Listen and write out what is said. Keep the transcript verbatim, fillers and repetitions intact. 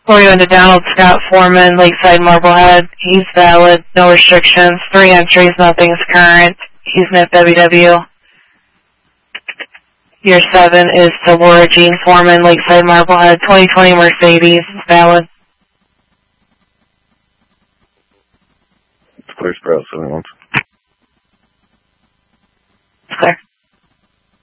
forty-one to Donald Scott Foreman, Lakeside Marblehead. He's valid, no restrictions. Three entries, nothing's current. He's N I F W W. Your seven is to Laura Jean Foreman, Lakeside Marblehead, twenty twenty Mercedes, valid. Clear Sprout seven one.